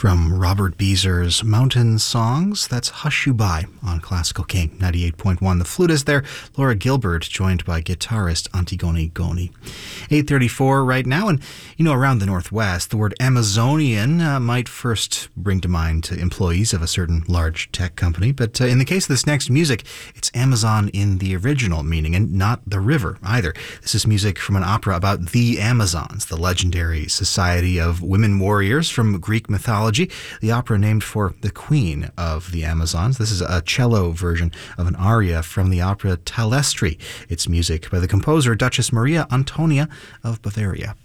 From Robert Beezer's Mountain Songs, that's Hush You By on Classical King 98.1. The flutist there, Laura Gilbert, joined by guitarist Antigone Goni. 8:34 right now, and around the Northwest, the word Amazonian might first bring to mind to employees of a certain large tech company, but in the case of this next music, it's Amazon in the original meaning, and not the river either. This is music from an opera about the Amazons, the legendary society of women warriors from Greek mythology. The opera named for the queen of the Amazons. This is a cello version of an aria from the opera Talestri. It's music by the composer Duchess Maria Antonia of Bavaria.